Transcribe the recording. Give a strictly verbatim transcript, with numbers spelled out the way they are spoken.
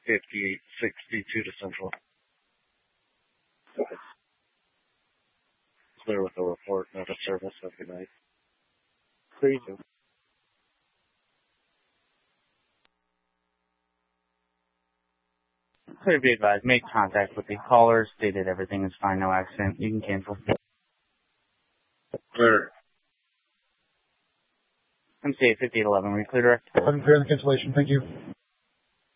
fifty-eight sixty-two to Central. Okay. Clear with a report, not a service. Have a good night. Clear you too. Clear be advised, make contact with the caller, stated everything is fine, no accident. You can cancel. Clear. M C A fifty-eight eleven, were you clear direct? I'm clear on the cancellation, thank you.